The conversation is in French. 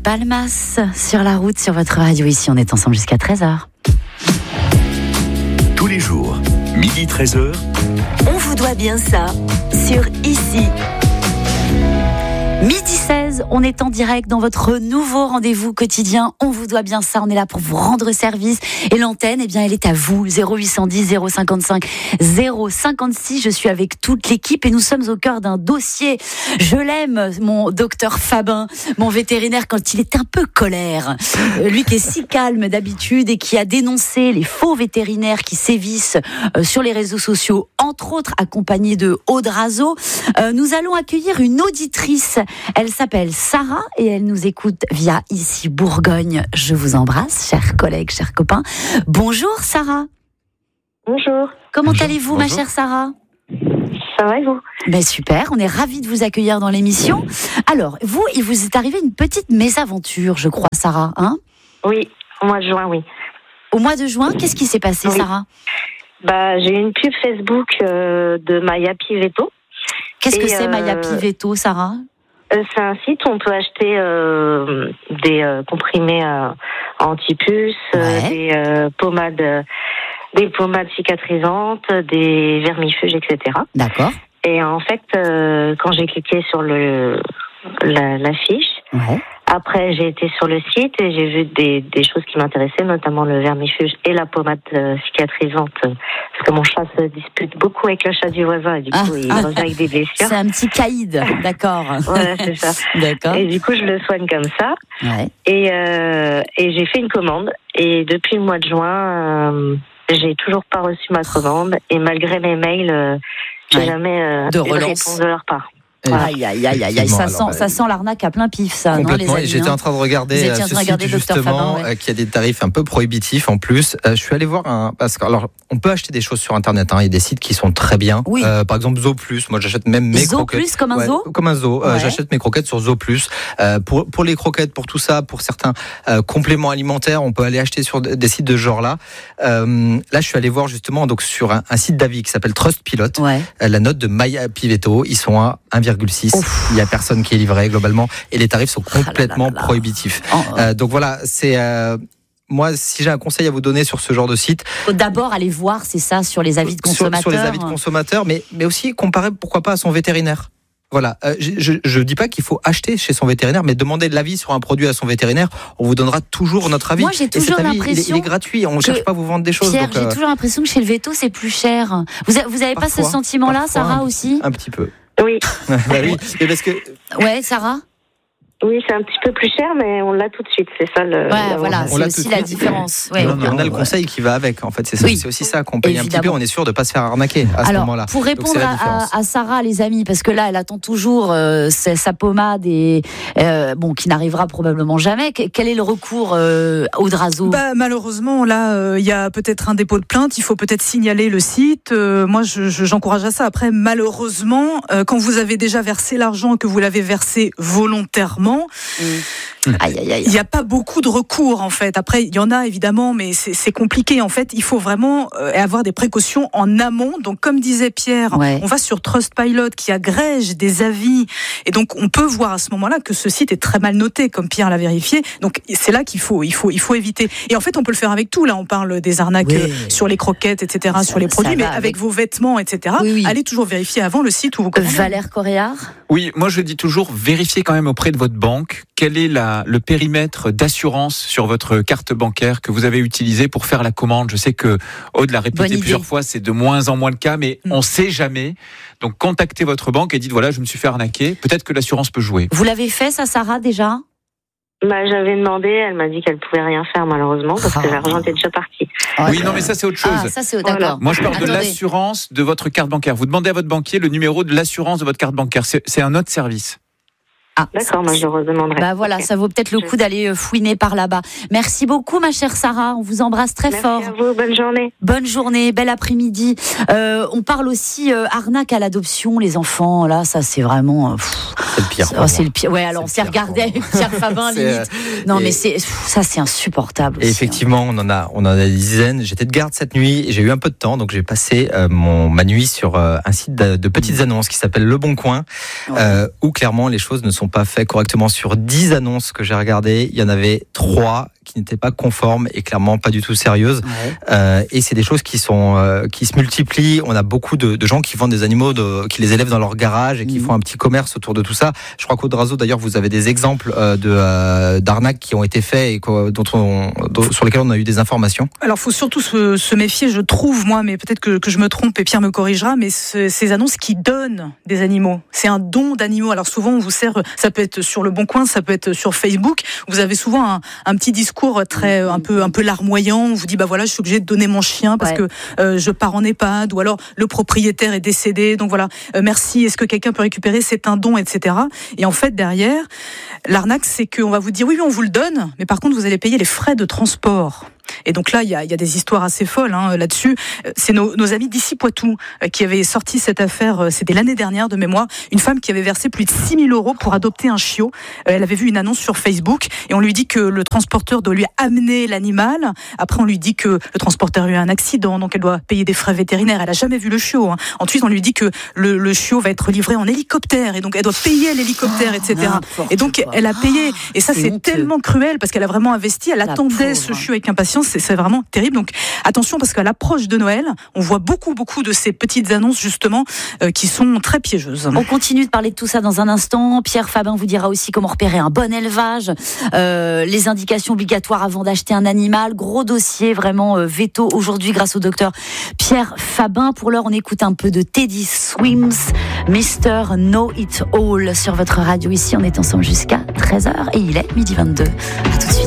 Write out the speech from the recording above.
Balmas sur la route, sur votre radio. Ici, on est ensemble jusqu'à 13h. Tous les jours, midi 13h. On vous doit bien ça sur Ici. Midi 16, on est en direct dans votre nouveau rendez-vous quotidien. On vous doit bien ça, on est là pour vous rendre service. Et l'antenne, eh bien, elle est à vous. 0810 055 056. Je suis avec toute l'équipe et nous sommes au cœur d'un dossier. Je l'aime, mon docteur Fabin, mon vétérinaire, quand il est un peu colère. Lui qui est si calme d'habitude et qui a dénoncé les faux vétérinaires qui sévissent sur les réseaux sociaux, entre autres accompagné de Aude Razeau. Nous allons accueillir une auditrice. Elle s'appelle Sarah et elle nous écoute via Ici Bourgogne. Je vous embrasse, chers collègues, chers copains. Bonjour Sarah. Bonjour. Comment allez-vous, ma chère Sarah ? Ça va et vous ? Ben super, on est ravis de vous accueillir dans l'émission. Alors, vous, il vous est arrivé une petite mésaventure, je crois, Sarah, hein ? Oui, au mois de juin, oui. Au mois de juin, qu'est-ce qui s'est passé, Oui. Sarah ? J'ai eu une pub Facebook de Mayapi Veto. Qu'est-ce que c'est Et, Mayapi Veto, Sarah ? C'est un site où on peut acheter des comprimés anti-puces, Ouais. des pommades cicatrisantes, des vermifuges, etc. D'accord. Et en fait, quand j'ai cliqué sur la fiche, Ouais. après j'ai été sur le site et j'ai vu des choses qui m'intéressaient, notamment le vermifuge et la pommade cicatrisante, parce que mon chat se dispute beaucoup avec le chat du voisin et du coup il revient avec des blessures. C'est un petit caïd, d'accord. Voilà, c'est ça. D'accord. Et du coup je le soigne comme ça. Ouais. Et j'ai fait une commande et depuis le mois de juin, j'ai toujours pas reçu ma commande et malgré mes mails, j'ai Ouais. jamais De eu de relance. réponse de leur part. Aïe, aïe, aïe, aïe, aïe. Ça sent l'arnaque à plein pif, ça, non, les Complètement, amis, et j'étais hein. en train de regarder Vous étiez en ce train de regarder site Dr justement Fabin, ouais. qui a des tarifs un peu prohibitifs en plus. Je suis allé voir parce que alors on peut acheter des choses sur internet, hein, il y a des sites qui sont très bien. Oui. Par exemple Zooplus, moi j'achète même mes Zoo croquettes. Plus, comme un Ouais, zoo ? comme un zoo. Ouais. J'achète mes croquettes sur Zooplus. Pour les croquettes, pour tout ça, pour certains compléments alimentaires, on peut aller acheter sur des sites de ce genre-là. Là, je suis allé voir justement donc sur un site d'avis qui s'appelle Trustpilot. Ouais. La note de Mayapi Veto, ils sont à 1,6. Ouf. Il y a personne qui est livré globalement et les tarifs sont complètement là là. prohibitifs. Oh. Donc voilà, c'est moi si j'ai un conseil à vous donner sur ce genre de site, Faut d'abord aller voir, c'est ça, sur les avis de consommateurs. sur les avis de consommateurs, mais aussi comparer pourquoi pas à son vétérinaire. Voilà, je dis pas qu'il faut acheter chez son vétérinaire, mais demander de l'avis sur un produit à son vétérinaire, on vous donnera toujours notre avis. Moi, j'ai toujours et cet avis, l'impression il est gratuit, on ne cherche pas à vous vendre des choses. Pierre, donc, j'ai toujours l'impression que chez le veto, c'est plus cher. Vous avez pas ce parfois, sentiment-là, parfois, Sarah, aussi ? un petit peu. Oui, Bah oui, mais parce que Ouais, Sarah ? oui, c'est un petit peu plus cher, mais on l'a tout de suite, c'est ça le. Ouais, voilà, on c'est l'a aussi tout de la suite. différence. Ouais. on a le conseil qui va avec, en fait, c'est ça. Oui. C'est aussi ça qu'on paye un petit peu, Évidemment. on est sûr de ne pas se faire arnaquer à ce Alors, moment-là. pour Donc, répondre c'est la différence. à Sarah, les amis, parce que là, elle attend toujours sa pommade et qui n'arrivera probablement jamais. Quel est le recours Aude Razeau ? Malheureusement, là, il y a peut-être un dépôt de plainte. Il faut peut-être signaler le site. Moi, j'encourage à ça. Après, malheureusement, quand vous avez déjà versé l'argent, que vous l'avez versé volontairement, Aïe, aïe, aïe. il n'y a pas beaucoup de recours, en fait. Après, il y en a, évidemment, mais c'est compliqué. En fait, il faut vraiment avoir des précautions en amont. Donc, comme disait Pierre, Ouais. on va sur Trustpilot qui agrège des avis. Et donc, on peut voir à ce moment-là que ce site est très mal noté, comme Pierre l'a vérifié. Donc, c'est là qu'il faut éviter. Et en fait, on peut le faire avec tout. Là, on parle des arnaques Oui. sur les croquettes, etc., Ça- sur les ça produits, mais va avec avec vos vêtements, etc. Oui, oui. Allez toujours vérifier avant le site où vous commandez. Valère Coréard ? Oui, moi je dis toujours, vérifiez quand même auprès de votre banque quel est le périmètre d'assurance sur votre carte bancaire que vous avez utilisé pour faire la commande. Je sais que Aude l'a Bonne répété idée. plusieurs fois, c'est de moins en moins le cas, mais on ne sait jamais. Donc contactez votre banque et dites voilà, je me suis fait arnaquer. Peut-être que l'assurance peut jouer. Vous l'avez fait, ça, Sarah, déjà ? J'avais demandé, elle m'a dit qu'elle pouvait rien faire malheureusement parce que l'argent était déjà parti. Oui, non, mais ça c'est autre chose. Ah, ça, c'est Voilà. d'accord. Moi, je parle de Attendez. l'assurance de votre carte bancaire. Vous demandez à votre banquier le numéro de l'assurance de votre carte bancaire. C'est un autre service. Ah, D'accord, moi je redemanderai. Bah voilà, Ok. ça vaut peut-être le coup d'aller fouiner par là-bas. Merci beaucoup, ma chère Sarah. On vous embrasse très Merci fort. à vous, bonne journée. Bonne journée, bel après-midi. On parle aussi arnaque à l'adoption, les enfants. Là, ça, c'est vraiment. C'est le pire. C'est le pire. Ouais, alors on s'est regardé avec Pierre Fabin, C'est, limite. Non, mais et- ça, c'est insupportable. Et aussi, effectivement, on en a des dizaines. J'étais de garde cette nuit et j'ai eu un peu de temps, donc j'ai passé ma nuit sur un site de petites annonces qui s'appelle Le Bon Coin, Ouais. où clairement les choses ne sont sont pas faits correctement. Sur 10 annonces que j'ai regardées, il y en avait 3 qui n'étaient pas conformes et clairement pas du tout sérieuses. Ouais. Et c'est des choses qui se multiplient. On a beaucoup de gens qui vendent des animaux, qui les élèvent dans leur garage et qui font un petit commerce autour de tout ça. Je crois qu'Audrazo, d'ailleurs, vous avez des exemples d'arnaques qui ont été faits et sur lesquels on a eu des informations. Alors, il faut surtout se méfier, je trouve, moi, mais peut-être que je me trompe et Pierre me corrigera, mais ces annonces qui donnent des animaux, c'est un don d'animaux. Alors souvent, on vous sert, ça peut être sur Le Bon Coin, ça peut être sur Facebook. Vous avez souvent un petit discours très un peu larmoyant. On vous dit voilà, je suis obligé de donner mon chien parce que je pars en EHPAD, ou alors le propriétaire est décédé. Donc voilà, merci. Est-ce que quelqu'un peut récupérer? C'est un don, etc. Et en fait, derrière, l'arnaque, c'est qu'on va vous dire oui, on vous le donne, mais par contre, vous allez payer les frais de transport. Et donc là, il y a des histoires assez folles là-dessus. C'est nos amis d'ici Poitou qui avaient sorti cette affaire, c'était l'année dernière de mémoire, une femme qui avait versé plus de 6 000 € pour adopter un chiot. Elle avait vu une annonce sur Facebook et on lui dit que le transporteur doit lui amener l'animal. Après, on lui dit que le transporteur a eu un accident, donc elle doit payer des frais vétérinaires. Elle a jamais vu le chiot. Ensuite, on lui dit que le chiot va être livré en hélicoptère et donc elle doit payer l'hélicoptère, etc. Et donc elle a payé. Et ça, c'est tellement cruel parce qu'elle a vraiment investi. Elle attendait ce chiot avec impatience. C'est vraiment terrible. Donc attention, parce qu'à l'approche de Noël, on voit beaucoup de ces petites annonces justement qui sont très piégeuses. On continue de parler de tout ça dans un instant. Pierre Fabin vous dira aussi comment repérer un bon élevage, les indications obligatoires avant d'acheter un animal. Gros dossier, vraiment veto aujourd'hui grâce au docteur Pierre Fabin. Pour l'heure, on écoute un peu de Teddy Swims, Mr. Know It All sur votre radio. Ici, on est ensemble jusqu'à 13h et il est 12h22. À tout de suite.